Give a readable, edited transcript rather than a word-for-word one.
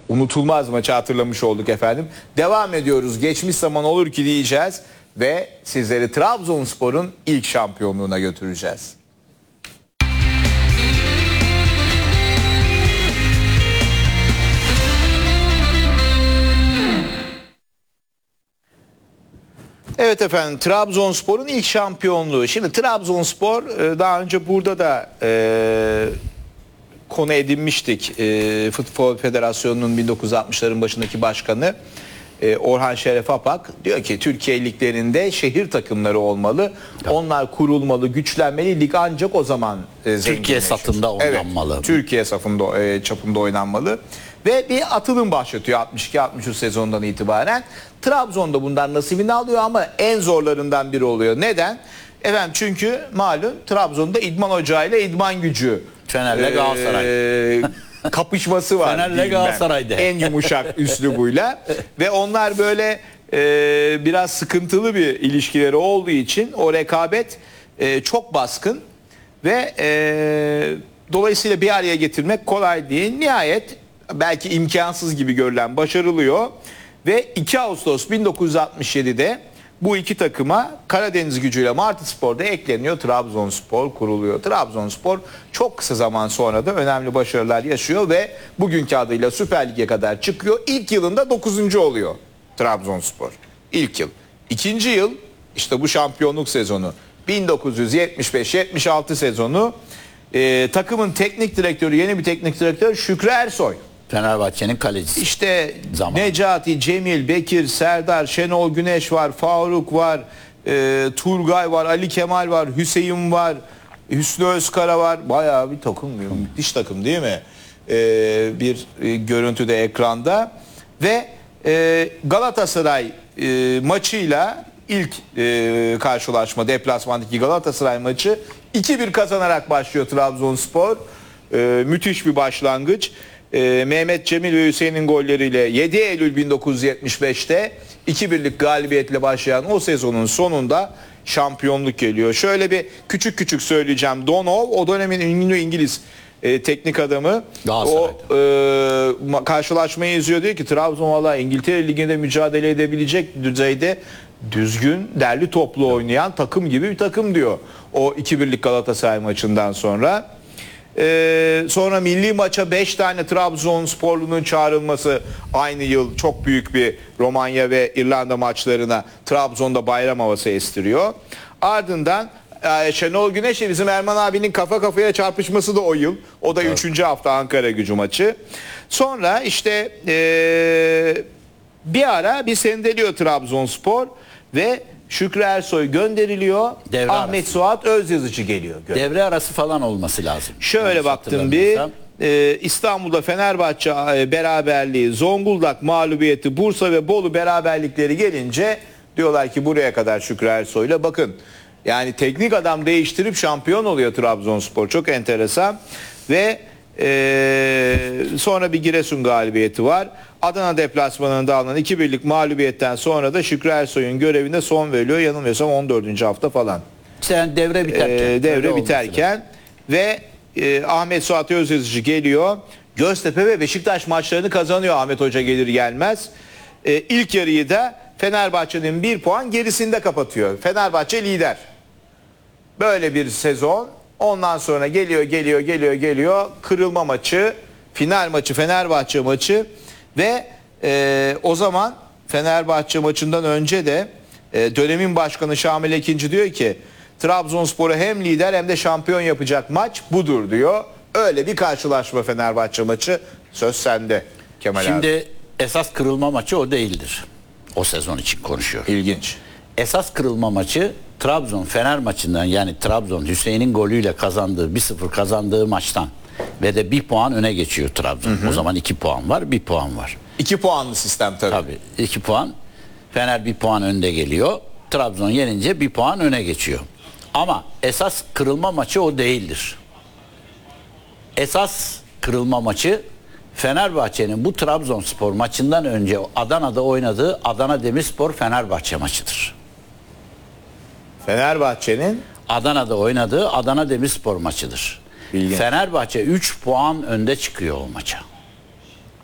unutulmaz maçı hatırlamış olduk efendim. Devam ediyoruz. Geçmiş zaman olur ki diyeceğiz ve sizleri Trabzonspor'un ilk şampiyonluğuna götüreceğiz. Evet efendim, Trabzonspor'un ilk şampiyonluğu. Şimdi Trabzonspor daha önce burada da konu edinmiştik. Futbol Federasyonu'nun 1960'ların başındaki başkanı Orhan Şeref Apak diyor ki Türkiye liglerinde şehir takımları olmalı. Tabii. Onlar kurulmalı, güçlenmeli. Lig ancak o zaman Türkiye safında oynanmalı. Evet, Türkiye çapında oynanmalı. Ve bir atılım başlatıyor 62-63 sezonundan itibaren. Trabzon'da bundan nasibini alıyor ama en zorlarından biri oluyor. Neden? Efendim çünkü malum Trabzon'da idman ocağı ile idman gücü Fener'le Galatasaray kapışması var. Fener'le Galatasaray'da. En yumuşak üslubuyla. Ve onlar böyle biraz sıkıntılı bir ilişkileri olduğu için o rekabet çok baskın ve dolayısıyla bir araya getirmek kolay değil. Nihayet belki imkansız gibi görülen başarılıyor ve 2 Ağustos 1967'de bu iki takıma Karadeniz Gücü'yle Martıspor'da ekleniyor. Trabzonspor kuruluyor. Trabzonspor çok kısa zaman sonra da önemli başarılar yaşıyor ve bugünkü adıyla Süper Lig'e kadar çıkıyor. İlk yılında 9. oluyor Trabzonspor. İlk yıl. İkinci yıl işte bu şampiyonluk sezonu 1975-76 sezonu takımın teknik direktörü, yeni bir teknik direktör Şükrü Ersoy. Fenerbahçe'nin kalecisi. İşte Necati, Cemil, Bekir, Serdar, Şenol Güneş var, Faruk var, Turgay var, Ali Kemal var, Hüseyin var, Hüsnü Özkara var. Bayağı bir takım, müthiş takım değil mi? Bir görüntüde ekranda. Ve Galatasaray maçıyla ilk karşılaşma, deplasmandaki Galatasaray maçı 2-1 kazanarak başlıyor Trabzonspor. Müthiş bir başlangıç. Mehmet Cemil ve Hüseyin'in golleriyle 7 Eylül 1975'te 2-1'lik galibiyetle başlayan o sezonun sonunda şampiyonluk geliyor. Şöyle bir küçük söyleyeceğim. Donov o dönemin ünlü İngiliz teknik adamı o karşılaşmayı izliyor, diyor ki Trabzon valla İngiltere Ligi'nde mücadele edebilecek düzeyde düzgün, derli toplu oynayan takım gibi bir takım diyor. O 2-1'lik Galatasaray maçından sonra. Sonra milli maça 5 tane Trabzonsporlunun çağrılması aynı yıl çok büyük bir Romanya ve İrlanda maçlarına Trabzon'da bayram havası estiriyor. Ardından Şenol Güneş ile bizim Erman abinin kafa kafaya çarpışması da o yıl. O da 3. hafta Ankara Gücü maçı. Sonra işte bir ara bir sendeliyor Trabzonspor ve Şükrü Ersoy gönderiliyor. Ahmet Suat Özyazıcı geliyor. Devre arası falan olması lazım. Şöyle baktım bir İstanbul'da Fenerbahçe beraberliği, Zonguldak mağlubiyeti, Bursa ve Bolu beraberlikleri gelince diyorlar ki buraya kadar Şükrü Ersoy'la bakın. Yani teknik adam değiştirip şampiyon oluyor Trabzonspor. Çok enteresan. Ve sonra bir Giresun galibiyeti var. Adana deplasmanında alınan 2-1'lik mağlubiyetten sonra da Şükrü Ersoy'un görevine son veriliyor. Yanılmıyorsam 14. hafta falan. Sen devre biterken. Devre biterken ve Ahmet Suat Özyazıcı geliyor. Göztepe ve Beşiktaş maçlarını kazanıyor Ahmet Hoca gelir gelmez. İlk yarıyı da Fenerbahçe'nin 1 puan gerisinde kapatıyor. Fenerbahçe lider. Böyle bir sezon. Ondan sonra geliyor. Kırılma maçı, final maçı, Fenerbahçe maçı ve o zaman Fenerbahçe maçından önce de dönemin başkanı Şamil Ekinci diyor ki Trabzonspor'u hem lider hem de şampiyon yapacak maç budur diyor. Öyle bir karşılaşma Fenerbahçe maçı. Söz sende Kemal abi. Şimdi esas kırılma maçı o değildir. O sezon için konuşuyor. İlginç. Esas kırılma maçı Trabzon Fener maçından, yani Trabzon Hüseyin'in golüyle kazandığı 1-0 kazandığı maçtan ve de 1 puan öne geçiyor Trabzon. Hı hı. O zaman 2 puan var, 1 puan var. 2 puanlı sistem tabii. Tabii 2 puan. Fener 1 puan önde geliyor. Trabzon yenince 1 puan öne geçiyor. Ama esas kırılma maçı o değildir. Esas kırılma maçı Fenerbahçe'nin bu Trabzonspor maçından önce Adana'da oynadığı Adana Demirspor Fenerbahçe maçıdır. Fenerbahçe'nin Adana'da oynadığı Adana Demirspor maçıdır. İlginç. Fenerbahçe 3 puan önde çıkıyor o maça.